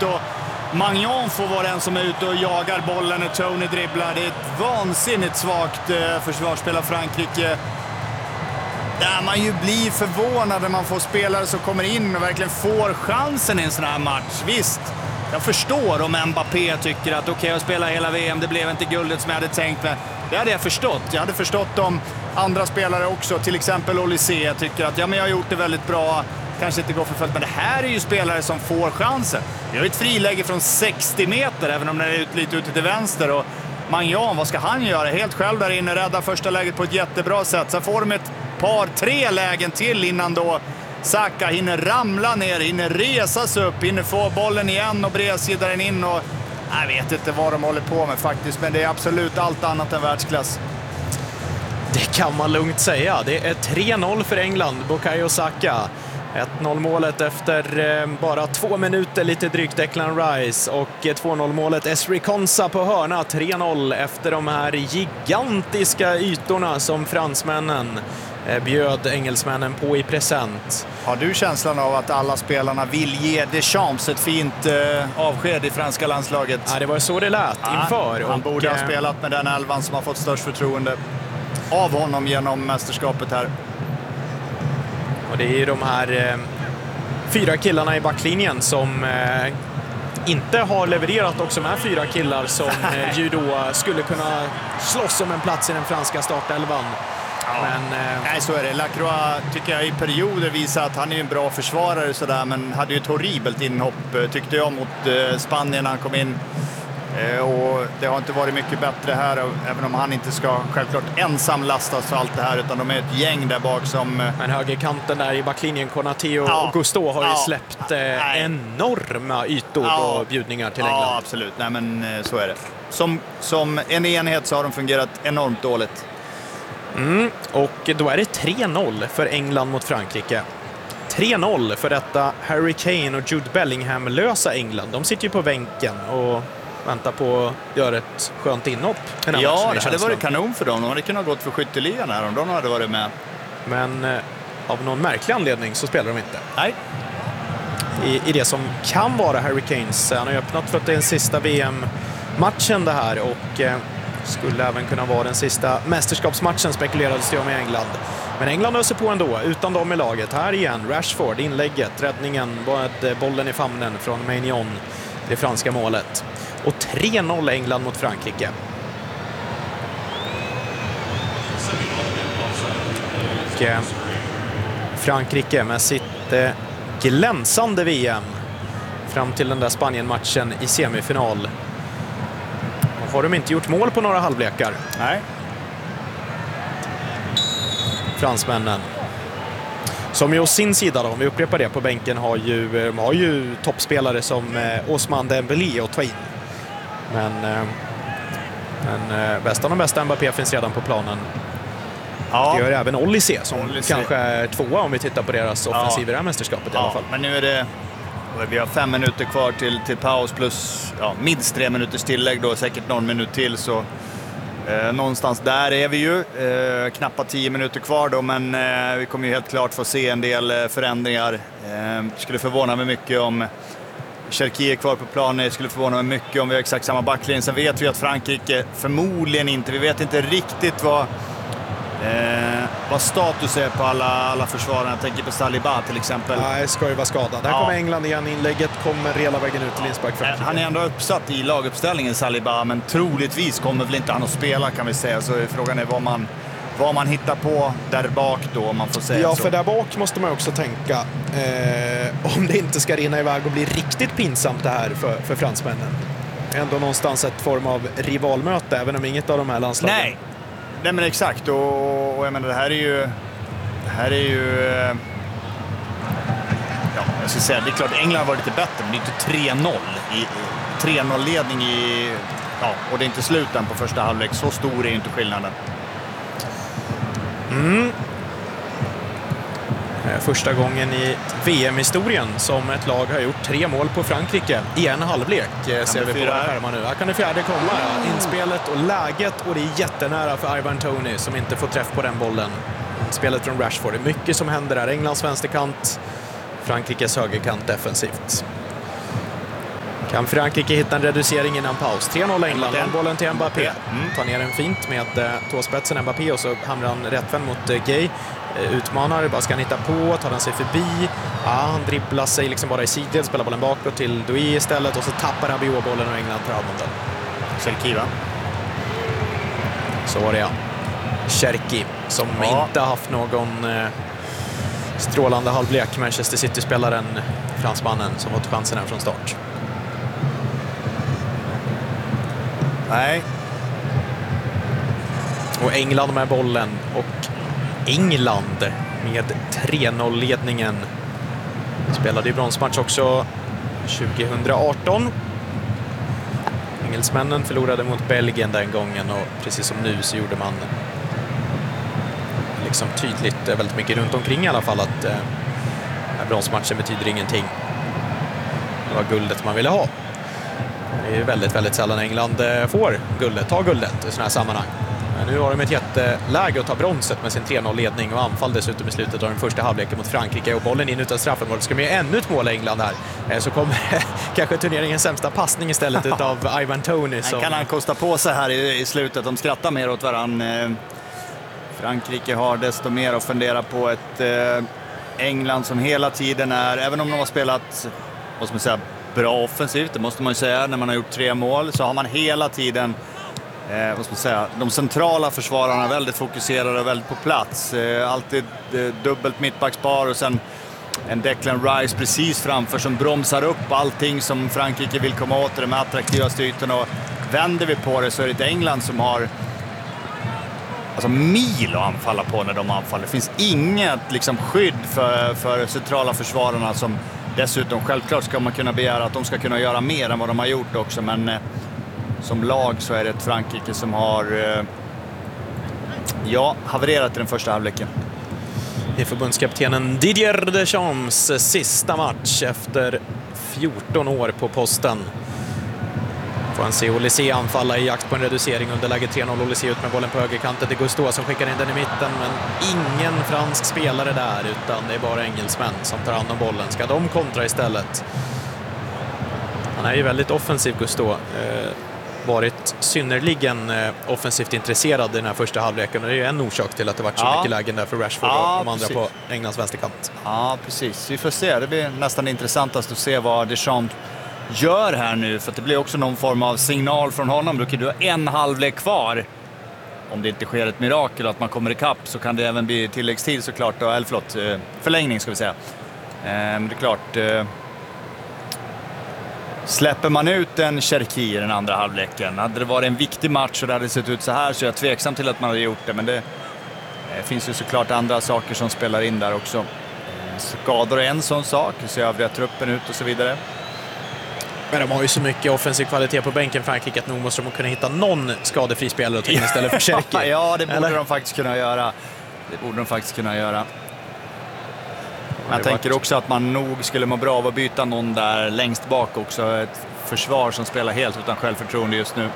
ut och Maignan får vara den som är ute och jagar bollen när Tony dribblar. Det är ett vansinnigt svagt försvarsspel av Frankrike. Där man ju blir förvånad när man får spelare som kommer in och verkligen får chansen i en sån här match. Visst, jag förstår om Mbappé tycker att okej, jag spelar hela VM, det blev inte guldet som jag hade tänkt mig. Det hade jag förstått. Jag hade förstått om andra spelare också, till exempel Olysée, tycker att ja, men jag har gjort det väldigt bra, kanske inte går för fullt. Men det här är ju spelare som får chansen. Vi har ett friläge från 60 meter, även om det är lite ute till vänster. Och Maignan, vad ska han göra? Helt själv där inne, rädda första läget på ett jättebra sätt. Så får de ett par, 3 lägen till innan då Saka hinner ramla ner, hinner resas upp, hinner få bollen igen och bredsidar den in. Och jag vet inte vad de håller på med faktiskt, men det är absolut allt annat än världsklass. Det kan man lugnt säga. Det är 3-0 för England, Bukayo Saka. 1-0 målet efter bara 2 minuter, lite drygt Declan Rice. Och 2-0 målet Esri Konsa på hörna. 3-0 efter de här gigantiska ytorna som fransmännen bjöd engelsmännen på i present. Har du känslan av att alla spelarna vill ge Deschamps ett fint avsked i franska landslaget? Ja, det var så det lät inför. Han borde ha spelat med den elvan som har fått störst förtroende av honom genom mästerskapet här. Och det är ju de här 4 killarna i backlinjen som inte har levererat, också med 4 killar som ju då skulle kunna slåss om en plats i den franska startelvan. Ja. Men, nej, så är det. Lacroix tycker jag i perioder visar att han är en bra försvarare sådär, men hade ju ett horribelt inhopp tyckte jag mot Spanien när han kom in. Och det har inte varit mycket bättre här, även om han inte ska självklart ensam lastas för allt det här, utan de är ett gäng där bak som... Men högerkanten där i backlinjen, Konaté och Gusto har ju släppt enorma ytor och bjudningar till England. Ja, absolut. Nej, men så är det. Som en enhet så har de fungerat enormt dåligt. Och då är det 3-0 för England mot Frankrike. 3-0 för detta Harry Kane och Jude Bellingham lösa England. De sitter ju på bänken och väntar på att göra ett skönt inhopp. Ja, det hade varit kanon för dem. De hade kunnat gått för skytteligan här om de hade varit med. Men av någon märklig anledning så spelar de inte. Nej. I det som kan vara Harry Kanes. Han har öppnat för att det är den sista VM-matchen det här, och skulle även kunna vara den sista mästerskapsmatchen, spekulerades det om i England. Men England öser på ändå, utan dem i laget. Här igen, Rashford, inlägget, räddningen, bollen i famnen från Maignan, det franska målet. Och 3-0 England mot Frankrike. Och Frankrike med sitt glänsande VM fram till den där Spanien-matchen i semifinal. Och har de inte gjort mål på några halvlekar? Nej. Fransmännen. Som ju å sin sida då, om vi upprepar det, på bänken har ju toppspelare som Ousmane Dembélé och Twain. Men bästa av de bästa, Mbappé, finns redan på planen. Ja. Det gör även Olysée som kanske är 2 om vi tittar på deras offensiv i det här mästerskapet i alla fall. Men nu är det... Vi har 5 minuter kvar till paus plus minst 3 minuters tillägg då, säkert någon minut till, så någonstans där är vi ju. Knappt 10 minuter kvar då, men vi kommer ju helt klart få se en del förändringar. Skulle förvåna mig mycket om Cherki är kvar på planen. Skulle förvåna mig mycket om vi har exakt samma backlinje. Sen vet vi att Frankrike förmodligen inte, vi vet inte riktigt vad status är på alla försvarare. Jag tänker på Saliba till exempel. Nej, ska ju vara skadad. Där kommer England igen. Inlägget kommer hela vägen ut till inspark. Han är ändå uppsatt i laguppställningen, Saliba, men troligtvis kommer väl inte han att spela, kan vi säga. Så frågan är vad man hittar på där bak då, om man får säga så. Ja, för där bak måste man också tänka om det inte ska rinna iväg och bli riktigt pinsamt det här för fransmännen. Ändå någonstans ett form av rivalmöte, även om inget av de här landslagen... Nej, men exakt, och jag menar, det här är ju jag ska säga, det är klart England var lite bättre, men det är inte 3-0 ledning och det är inte sluten på första halvlek, så stor är ju inte skillnaden. Första gången i VM-historien som ett lag har gjort 3 mål på Frankrike i en halvlek, ser vi på skärmarna nu. Här kan det fjärde komma, inspelet och läget, och det är jättenära för Ivan Toney som inte får träff på den bollen. Spelet från Rashford, det är mycket som händer där. Englands vänsterkant, Frankrikes högerkant defensivt. Kan Frankrike hitta en reducering innan paus? 3-0 England, bollen till Mbappé. Tar ner den fint med tåspetsen Mbappé och så hamnar han rättvänd mot Gay. Utmanar, bara ska han hitta på, tar han sig förbi. Ja, han dribblar sig liksom bara i sidled, spelar bollen bakåt till Doué istället och så tappar Rabiot bollen och England tar hand om den. Cherki, va? Så var det, ja. Cherki, som inte haft någon strålande halvlek. Manchester City-spelaren, fransmannen, som fått chansen här från start. Nej. Och England med bollen och England med 3-0-ledningen. Spelade i bronsmatch också 2018. Engelsmännen förlorade mot Belgien den gången och precis som nu så gjorde man liksom tydligt väldigt mycket runt omkring i alla fall att bronsmatchen betyder ingenting. Det var guldet man ville ha. Det är ju väldigt, väldigt sällan England får guldet, tar guldet i sådana här sammanhang. Men nu har de ett jätteläge att ta bronset med sin 3-0-ledning och anfall dessutom i slutet av den första halvleken mot Frankrike och bollen in utan straffområdet. Ska de göra ännu ett mål i England här så kommer kanske turneringens sämsta passning istället utav Ivan Toney. Som... Kan han kosta på sig här i slutet? De skrattar mer åt varann. Frankrike har desto mer att fundera på ett England som hela tiden är, även om de har spelat, vad ska man säga, bra offensivt, det måste man ju säga, när man har gjort 3 mål så har man hela tiden vad ska man säga, de centrala försvararna väldigt fokuserade och väldigt på plats. Alltid dubbelt mittbackspar och sen en Declan Rice precis framför som bromsar upp allting som Frankrike vill komma åt, de attraktivaste ytorna. Och vänder vi på det så är det ett England som har alltså mil att anfalla på när de anfaller. Det finns inget liksom skydd för centrala försvararna som dessutom självklart ska man kunna begära att de ska kunna göra mer än vad de har gjort också, men som lag så är det ett Frankrike som har havererat i den första halvleken. Det är förbundskaptenen Didier Deschamps sista match efter 14 år på posten. Får han se Olysée anfalla i jakt på en reducering under läge 3-0. Olysée ut med bollen på högerkanten till Gusto som skickar in den i mitten, men ingen fransk spelare där utan det är bara engelsmän som tar hand om bollen. Ska de kontra istället? Han är ju väldigt offensiv, Gusto. Varit synnerligen offensivt intresserad i den här första halvleken och det är ju en orsak till att det varit så mycket lägen där för Rashford och de andra på Englands vänsterkant. Ja, precis. Vi får se. Det blir nästan intressantast att se vad Deschamps gör här nu, för att det blir också någon form av signal från honom. Då kan du ha en halvlek kvar. Om det inte sker ett mirakel att man kommer ikapp så kan det även bli tilläggstid såklart. Eller förlåt, förlängning ska vi säga. Men det är klart... Släpper man ut en Cherki i den andra halvleken, hade det varit en viktig match och det hade sett ut så här så jag är tveksam till att man hade gjort det, men det finns ju såklart andra saker som spelar in där också. Skador är en sån sak, så övriga truppen ut och så vidare. Men de har ju så mycket offensiv kvalitet på bänken Frankrike att nog måste de kunna hitta någon skadefri spelare att ta in istället för Cherki. Ja, det borde de faktiskt kunna göra. Jag tänker också att man nog skulle må bra av att byta någon där längst bak också. Ett försvar som spelar helt utan självförtroende just nu.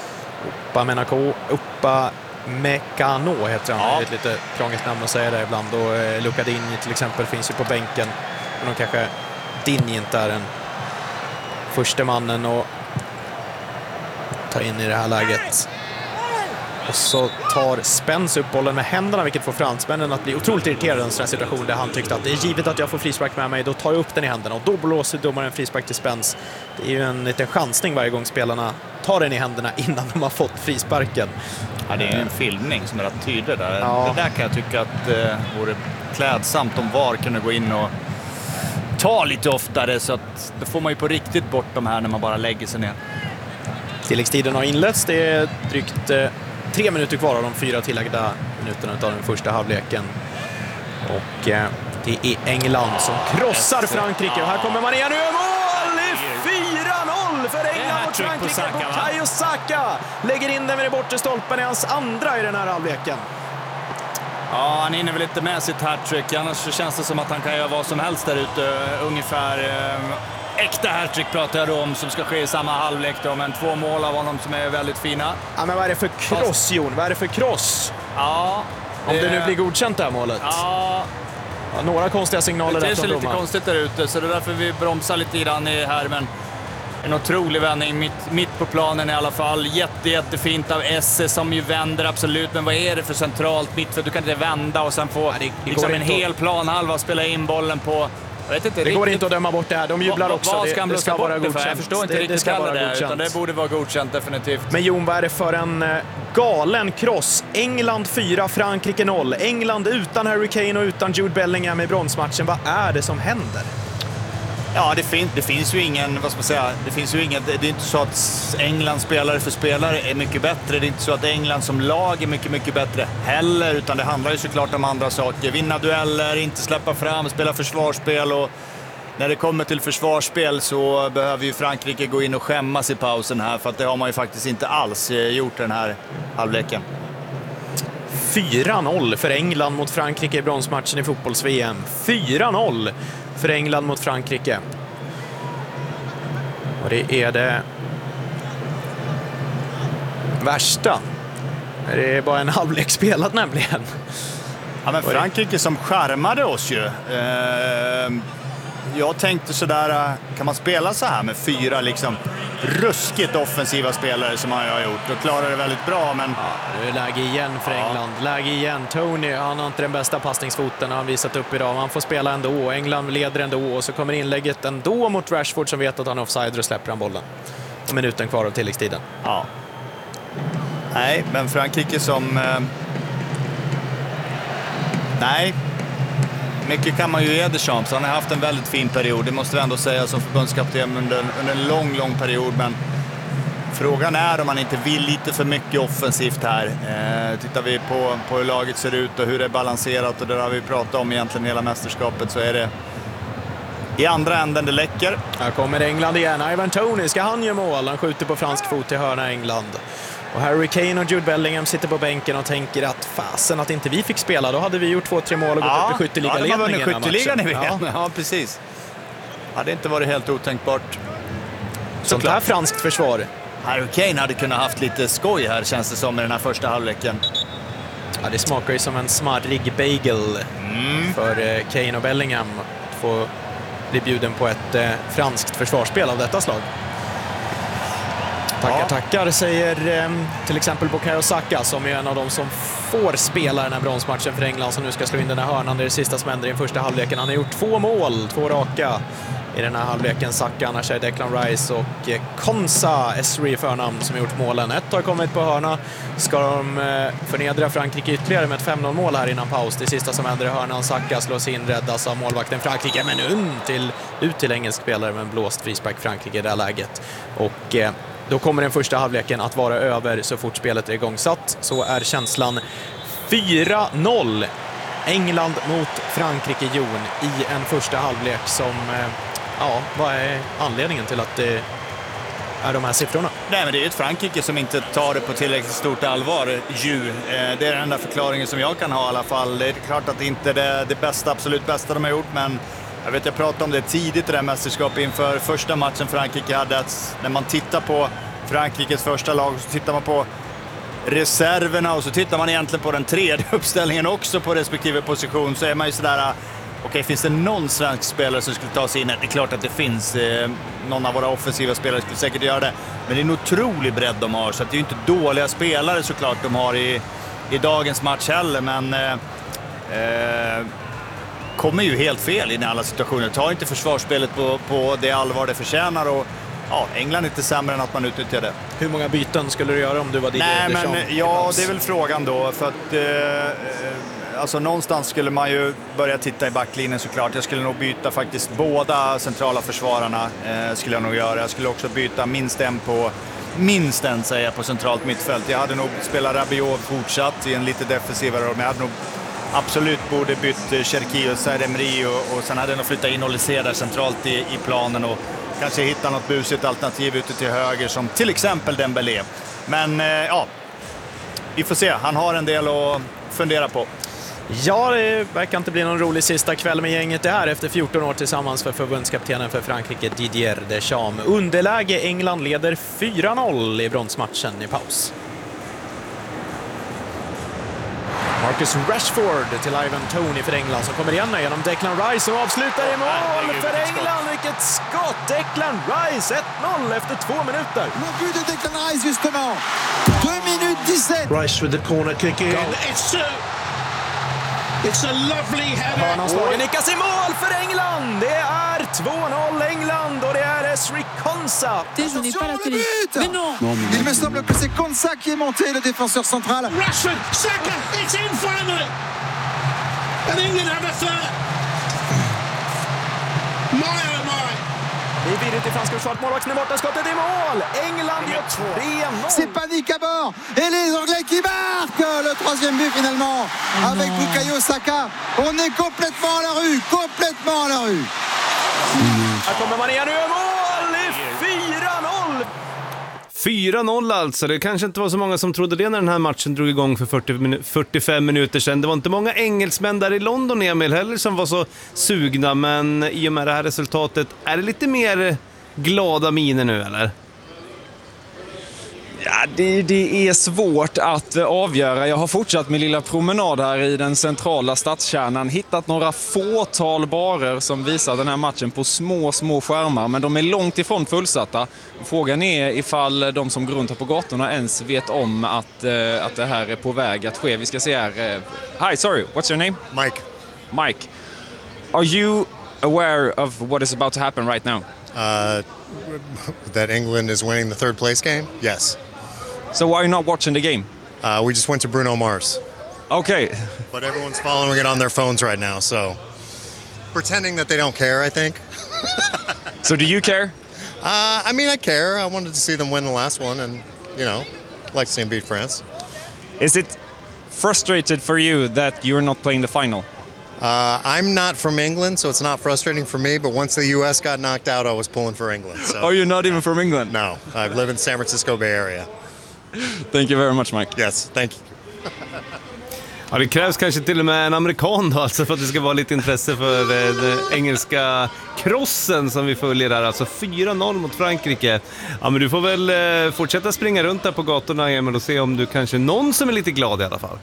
Upamecano heter han. Ja. Det är ett lite krångligt namn att säga det ibland. Och Luca Digne till exempel finns ju på bänken. Men de kanske Digne inte är den första mannen att ta in i det här läget. Och så tar Spence upp bollen med händerna, vilket får fransmännen att bli otroligt irriterade i en sån här situation där han tyckte att det är givet att jag får frispark med mig, då tar jag upp den i händerna och då blåser domaren frispark till Spence. Det är ju en liten chansning varje gång spelarna tar den i händerna innan de har fått frisparken. Ja, det är en filmning som är rätt tydlig där. Ja. Det där kan jag tycka att det vore klädsamt om VAR kunde gå in och ta lite oftare, så att då får man ju på riktigt bort de här när man bara lägger sig ner. Tilläggstiden har inletts, det är drygt 3 minuter kvar av de 4 tillagda minuterna av den första halvleken. Och det är England som krossar Frankrike. Och här kommer man igen. Mål i 4-0 för England och Frankrike. Bukayo Saka lägger in den med det bortre stolpen i hans andra i den här halvleken. Ja, han hinner väl inte med sitt hattrick. Annars så känns det som att han kan göra vad som helst där ute. Ungefär äkta hattrick pratar jag då om, som ska ske i samma halvlek då, men 2 mål av honom som är väldigt fina. Ja, men vad är det för kross, Jon? Vad är det för kross? Ja. Om det nu blir godkänt det här målet. Ja. Ja, några konstiga signaler där. Det är lite konstigt där ute, så det är därför vi bromsar lite grann här, men En otrolig vändning mitt på planen i alla fall. Jättefint av Esse som ju vänder absolut. Men vad är det för centralt mittfält? Du kan inte vända och sen få liksom en hel planhalva spela in bollen på. Jag vet inte, det riktigt, går inte att döma bort det här. De jublar också. Vad ska han blåsa bort det för? Jag förstår inte riktigt heller det, utan det borde vara godkänt definitivt. Men Jon, vad är det för en galen cross? England 4, Frankrike 0. England utan Harry Kane och utan Jude Bellingham i bronsmatchen. Vad är det som händer? Ja, det finns ju ingen, vad ska man säga, det finns ju inget, det är inte så att England spelare för spelare är mycket bättre. Det är inte så att England som lag är mycket bättre heller, utan det handlar ju såklart om andra saker. Vinna dueller, inte släppa fram, spela försvarsspel, och när det kommer till försvarsspel så behöver ju Frankrike gå in och skämmas i pausen här, för att det har man ju faktiskt inte alls gjort den här halvleken. 4-0 för England mot Frankrike i bronsmatchen i fotbolls-VM. 4-0 för England mot Frankrike. Och det är det värsta. Det är bara en halvlek spelat nämligen. Ja, men Frankrike som charmade oss ju. Jag tänkte sådär, kan man spela så här med 4 liksom ruskigt offensiva spelare som han har gjort, och klarar det väldigt bra, men... Ja, det är läge igen för England. Läge igen. Tony, han har inte den bästa passningsfoten, har han visat upp idag. Man får spela ändå. England leder ändå, och så kommer inlägget ändå mot Rashford som vet att han är offside, och släpper han bollen. Minuten kvar av tilläggstiden. Ja. Nej, men Frankrike som... Nej. Mycket kan man ju ge Deschamps. Han har haft en väldigt fin period, det måste vi ändå säga, som förbundskapten under en lång period. Men frågan är om man inte vill lite för mycket offensivt här. Tittar vi på hur laget ser ut och hur det är balanserat, och det har vi pratat om egentligen hela mästerskapet, så är det i andra änden det läcker. Här kommer England igen. Ivan Toney, ska han göra mål? Han skjuter på fransk fot till hörna England. Och Harry Kane och Jude Bellingham sitter på bänken och tänker att fasen att inte vi fick spela, då hade vi gjort 2-3 mål och gått upp i skytteligaledningen. Ja, skytteligan i VM. Ja, precis. Hade inte varit helt otänkbart. Sånt här franskt försvar. Harry Kane hade kunnat haft lite skoj här, känns det som, i den här första halvleken. Ja, det smakar ju som en smarrig bagel för Kane och Bellingham att få bli bjuden på ett franskt försvarsspel av detta slag. Tackar, säger till exempel Bukayo Saka, som är en av dem som får spela den här bronsmatchen för England, som nu ska slå in den här hörnan. Det är det sista som händer i den första halvleken. Han har gjort 2 mål, 2 raka i den här halvleken. Saka, annars är Declan Rice och Konsa Esri förnamn som har gjort målen. Ett har kommit på hörna. Ska de förnedra Frankrike ytterligare med ett 5-0 mål här innan paus? Det sista som händer i hörnan. Saka slås in, räddas av målvakten Frankrike, men ut till engelsk spelare med en blåst frispark Frankrike i det här läget. Och då kommer den första halvleken att vara över så fort spelet är igångsatt. Så är känslan. 4-0 England mot Frankrike, Jon, i en första halvlek som... Ja, vad är anledningen till att det är de här siffrorna? Nej, men det är ett Frankrike som inte tar det på tillräckligt stort allvar. Det är den enda förklaringen som jag kan ha i alla fall. Det är klart att det inte är det bästa, absolut bästa de har gjort, men jag pratade om det tidigt i det här mästerskapet inför första matchen Frankrike hade, att när man tittar på Frankrikes första lag så tittar man på reserverna och så tittar man egentligen på den tredje uppställningen också på respektive position, så är man ju sådär, okej, finns det någon svensk spelare som skulle ta sig in? Det är klart att det finns. Någon av våra offensiva spelare skulle säkert göra det, men det är en otrolig bredd de har, så att det är ju inte dåliga spelare såklart de har i dagens match heller, men kommer ju helt fel i alla situationer. Tar inte försvarsspelet på det allvar det förtjänar, och ja, England är inte sämre än att man utnyttjar det. Hur många byten skulle du göra om du var DJ? Nej, men ja, det är väl frågan då, för att alltså någonstans skulle man ju börja titta i backlinjen såklart. Jag skulle nog byta faktiskt båda centrala försvararna, skulle jag nog göra. Jag skulle också byta minst en säger jag på centralt mittfält. Jag hade nog spelat Rabiot fortsatt i en lite defensivare roll, men jag hade nog absolut borde bytt Cherki och Saremri, och sen hade jag nog flyttat in Olysée där centralt i planen, och kanske hitta något busigt alternativ ute till höger som till exempel Dembélé. Men ja, vi får se. Han har en del att fundera på. Ja, det verkar inte bli någon rolig sista kväll med gänget det här efter 14 år tillsammans för förbundskaptenen för Frankrike, Didier Deschamps. Underläge, England leder 4-0 i bronsmatchen i paus. Marcus Rashford till Ivan Toney för England som kommer igen genom Declan Rice och avslutar i mål för England. Vilket skott! Declan Rice 1-0 efter 2 minuter. Le but de Declan Rice justement. 2 minutes 17. Rice with the corner kick in. It's a lovely header. Hörnanslagen nickas i mål för England. Det är 2-0 England och det är Esri Konsa. Il me semble que c'est Konsa qui est monté, le défenseur central. Rashford, Saka, it's in finally. And England have a third. My oh my. Det är virrigt i franska försvaret. Målvakten är borta, skottet i mål. England gör 3-0. C'est panique à bord. Et les Anglais qui marquent le 3e but finalement. Avec Bukayo Saka. On est complètement à la rue. Complètement à la rue. Här kommer man igen, nu är mål. Det är 4-0. 4-0 alltså. Det kanske inte var så många som trodde det när den här matchen drog igång för 45 minuter sedan. Det var inte många engelsmän där i London, Emil, heller som var så sugna. Men i och med det här resultatet, är det lite mer glada miner nu, eller? Ja, det är svårt att avgöra. Jag har fortsatt min lilla promenad här i den centrala stadskärnan. Hittat några fåtal barer som visar den här matchen på små skärmar. Men de är långt ifrån fullsatta. Frågan är ifall de som går runt här på gatorna ens vet om att det här är på väg att ske. Vi ska se här. Hi, sorry, what's your name? Mike. Are you aware of what is about to happen right now? That England is winning the third place game? Yes. So why are you not watching the game? We just went to Bruno Mars. Okay. But everyone's following it on their phones right now, so pretending that they don't care, I think. So do you care? I mean, I care. I wanted to see them win the last one and, like to see them beat France. Is it frustrated for you that you're not playing the final? I'm not from England, so it's not frustrating for me, but once the US got knocked out, I was pulling for England. So. Oh, you're not even from England? No, I live in San Francisco Bay Area. Thank you very much, Mike. Yes, thank you. Ja, det krävs kanske till och med en amerikan då, alltså, för att det ska vara lite intresse för den engelska krossen som vi följer där. Alltså 4-0 mot Frankrike. Ja, men du får väl fortsätta springa runt där på gatorna, Emil, och se om du kanske någon som är lite glad i alla fall.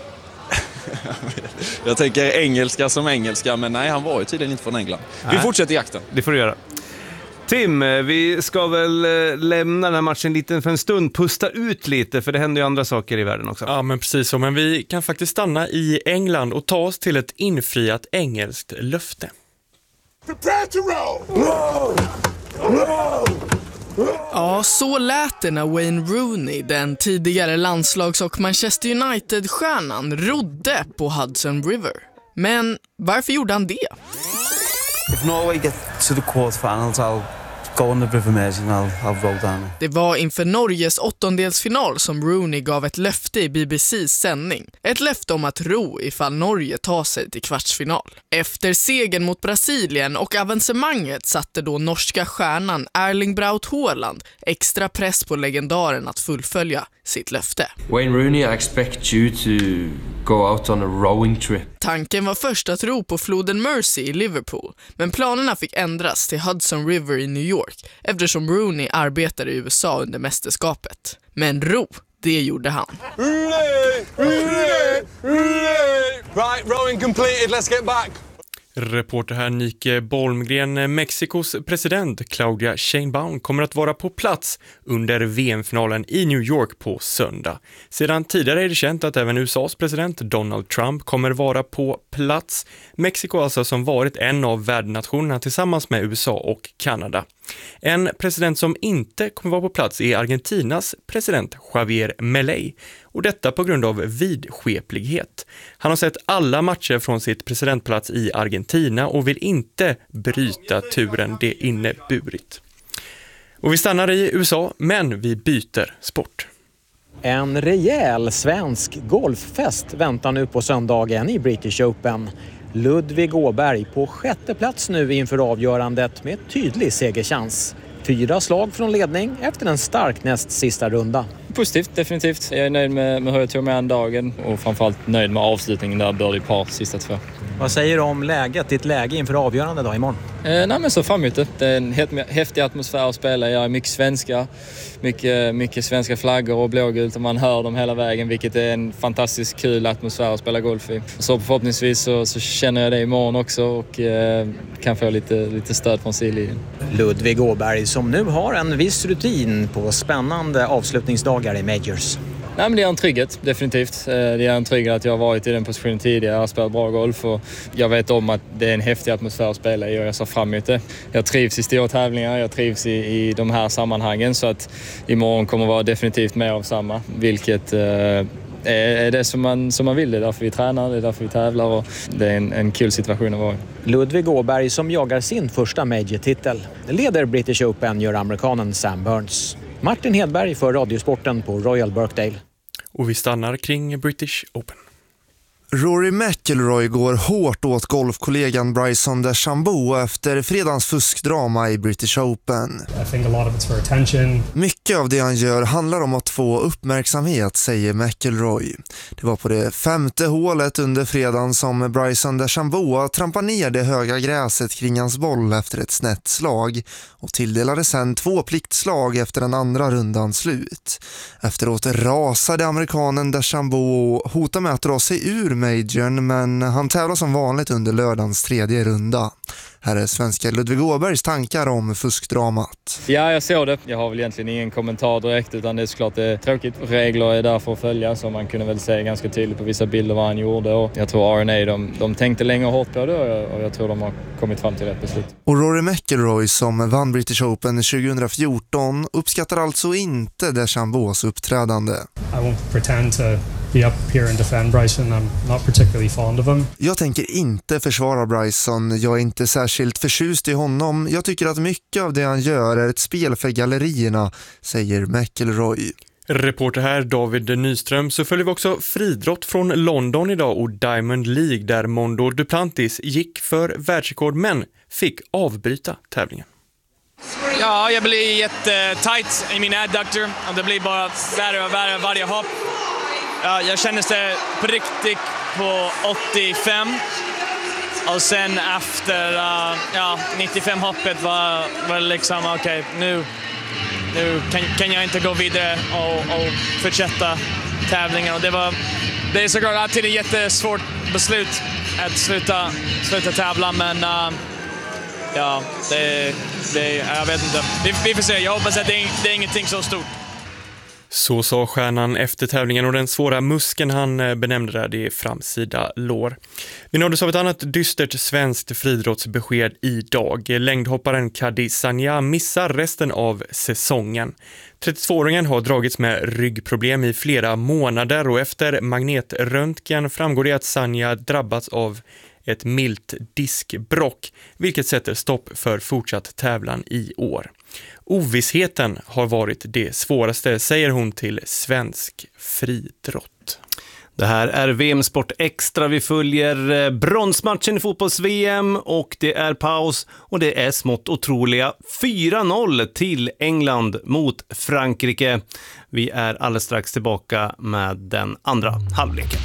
Jag tänker engelska som engelska, men nej, han var ju tydligen inte från England. Vi fortsätter jakten. Det får du göra. Tim, vi ska väl lämna den här matchen lite för en stund, pusta ut lite, för det händer ju andra saker i världen också. Ja, men precis så. Men vi kan faktiskt stanna i England och ta oss till ett infriat engelskt löfte. Prepare to roll! Ja, så lät det när Wayne Rooney, den tidigare landslags- och Manchester United-stjärnan, rodde på Hudson River. Men varför gjorde han det? If Norway get to the quarterfinals, I'll go on the River Mersey and I'll roll down. Det var inför Norges åttondelsfinal som Rooney gav ett löfte i BBCs sändning. Ett löfte om att ro ifall Norge tar sig till kvartsfinal. Efter segern mot Brasilien och avancemanget satte då norska stjärnan Erling Braut Haaland extra press på legendaren att fullfölja sitt löfte. Wayne Rooney, I expect you to go out on a rowing trip. Tanken var först att ro på floden Mersey i Liverpool, men planerna fick ändras till Hudson River i New York eftersom Rooney arbetade i USA under mästerskapet. Men ro, det gjorde han. Right, rowing completed, let's get back. Reporter här Nike Bolmgren. Mexikos president Claudia Sheinbaum kommer att vara på plats under VM-finalen i New York på söndag. Sedan tidigare är det känt att även USAs president Donald Trump kommer vara på plats. Mexiko alltså som varit en av värdnationerna tillsammans med USA och Kanada. En president som inte kommer vara på plats är Argentinas president Javier Milei, och detta på grund av vidskeplighet. Han har sett alla matcher från sitt presidentplats i Argentina och vill inte bryta turen det inneburit. Och vi stannar i USA, men vi byter sport. En rejäl svensk golffest väntar nu på söndagen i British Open. Ludvig Åberg på sjätte plats nu inför avgörandet med tydlig segerchans. 4 slag från ledning efter en stark näst sista runda. Positivt, definitivt. Jag är nöjd med hur jag tog mig an dagen och framförallt nöjd med avslutningen där birdie par sista 2. Vad säger du om ditt läge inför avgörande dag imorgon? Nej, men så fram emot det. Det är en häftig atmosfär att spela. Jag är mycket svenska, mycket svenska flaggor och blågult och man hör dem hela vägen, vilket är en fantastiskt kul atmosfär att spela golf i. Så förhoppningsvis så känner jag det imorgon också och kan få lite stöd från sidlinjen. Ludvig Åberg som nu har en viss rutin på spännande avslutningsdagar i Majors. Nej, men det är en trygghet, definitivt. Det är en trygghet att jag har varit i den positionen tidigare. Jag har spelat bra golf och jag vet om att det är en häftig atmosfär att spela i och jag ser fram emot det. Jag trivs i stora tävlingar, jag trivs i de här sammanhangen så att imorgon kommer vara definitivt mer av samma. Vilket är det som man vill. Det är därför vi tränar, det är därför vi tävlar och det är en kul situation att vara i. Ludvig Åberg som jagar sin första major-titel. Leder British Open gör amerikanen Sam Burns. Martin Hedberg för Radiosporten på Royal Birkdale. Och vi stannar kring British Open. Rory McIlroy går hårt åt golfkollegan Bryson DeChambeau efter fredagens fuskdrama i British Open. I think a lot of it's for attention. Mycket av det han gör handlar om att få uppmärksamhet, säger McIlroy. Det var på det 5:e hålet under fredagen som Bryson DeChambeau trampade ner det höga gräset kring hans boll efter ett snett slag och tilldelade sedan 2 pliktslag efter den andra rundans slut. Efteråt rasade amerikanen DeChambeau och hotade med att dra sig ur majorn, men han tävlar som vanligt under lördagens 3:e runda. Här är svenska Ludvig Åbergs tankar om fuskdramat. Ja, jag såg det. Jag har väl egentligen ingen kommentar direkt utan det är såklart det är tråkigt. Regler är där för att följa så man kunde väl se ganska tydligt på vissa bilder vad han gjorde. Och jag tror R&A de tänkte länge och hårt på det och jag tror de har kommit fram till rätt beslut. Och Rory McIlroy som vann British Open 2014 uppskattar alltså inte DeChambeaus uppträdande. I won't pretend to be up here and defend Bryson. I'm not particularly fond of him. Jag tänker inte försvara Bryson. Jag är inte särskilt förtjust i honom. Jag tycker att mycket av det han gör är ett spel för gallerierna, säger McIlroy. Reporter här David Nyström. Så följer vi också friidrott från London idag och Diamond League där Mondo Duplantis gick för världsrekord men fick avbryta tävlingen. Ja, jag blir jättetajt i min adductor och det blir bara värre och värre varje hopp. Ja, jag kände det på riktigt på 85 och sen efter 95 hoppet var det liksom okej, nu kan jag inte gå vidare och fortsätta tävlingen och det är såklart alltid ett jättesvårt beslut att sluta tävla men jag vet inte. Vi får se, jag hoppas att det är ingenting så stort. Så sa stjärnan efter tävlingen och den svåra muskeln han benämnde där, det är framsida lår. Vi nåddes av ett annat dystert svenskt friidrottsbesked idag. Längdhopparen Kadi Sanja missar resten av säsongen. 32-åringen har dragits med ryggproblem i flera månader och efter magnetröntgen framgår det att Sanja drabbats av ett milt diskbrock, vilket sätter stopp för fortsatt tävlan i år. Ovissheten har varit det svåraste, säger hon till Svensk friidrott. Det här är VM Sport Extra. Vi följer bronsmatchen i fotbolls-VM och det är paus och det är smått otroliga 4-0 till England mot Frankrike. Vi är alldeles strax tillbaka med den andra halvleken.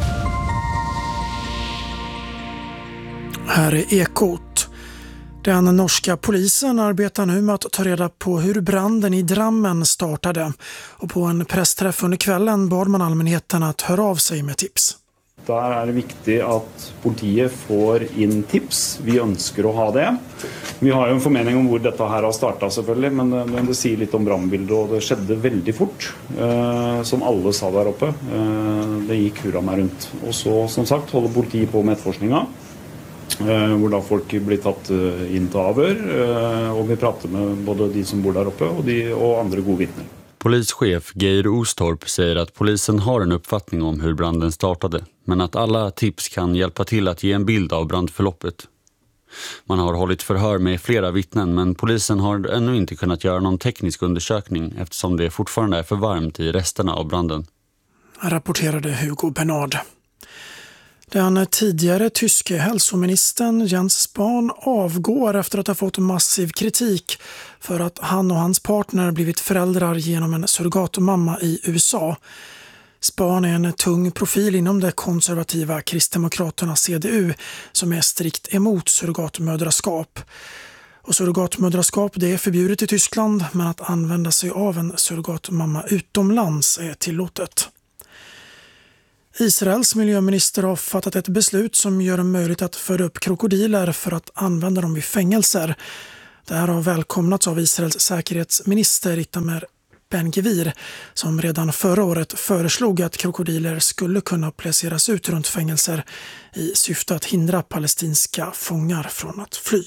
Här är Ekot. Den norska polisen arbetar nu med att ta reda på hur branden i Drammen startade. Och på en pressträff under kvällen bad man allmänheten att höra av sig med tips. Där är det viktigt att politiet får in tips. Vi önskar att ha det. Vi har ju en förmening om hur detta här har startat selvfølgelig, men det säger lite om brandbildet och det skedde väldigt fort. Som alla sa där uppe. Det gick hurra med runt. Och så som sagt håller politiet på med efterforskningar. Hvor da folk blir tatt inn til avhør, og vi prater med både de som bor der oppe og andre gode vittnen. Polischef Geir Ostorp säger att polisen har en uppfattning om hur branden startade, men att alla tips kan hjälpa till att ge en bild av brandförloppet. Man har hållit förhör med flera vittnen, men polisen har ännu inte kunnat göra någon teknisk undersökning eftersom det fortfarande är för varmt i resterna av branden. Rapporterade Hugo Bernard. Den tidigare tyske hälsoministern Jens Spahn avgår efter att ha fått massiv kritik för att han och hans partner blivit föräldrar genom en surrogatmamma i USA. Spahn är en tung profil inom det konservativa Kristdemokraterna CDU som är strikt emot surrogatmödraskap. Och surrogatmödraskap det är förbjudet i Tyskland, men att använda sig av en surrogatmamma utomlands är tillåtet. Israels miljöminister har fattat ett beslut som gör det möjligt att föra upp krokodiler för att använda dem i fängelser. Det här har välkomnats av Israels säkerhetsminister Itamar Ben-Gvir som redan förra året föreslog att krokodiler skulle kunna placeras ut runt fängelser i syfte att hindra palestinska fångar från att fly.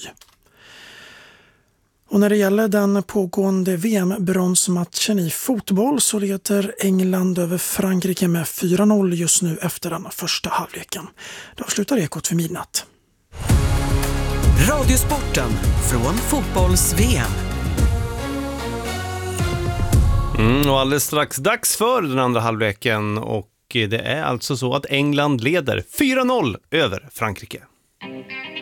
Och när det gäller den pågående VM-bronsmatchen i fotboll så leder England över Frankrike med 4-0 just nu efter den första halvleken. Då slutar Ekot för midnatt. Radiosporten från fotbolls-VM. Och alldeles strax dags för den andra halvleken och det är alltså så att England leder 4-0 över Frankrike.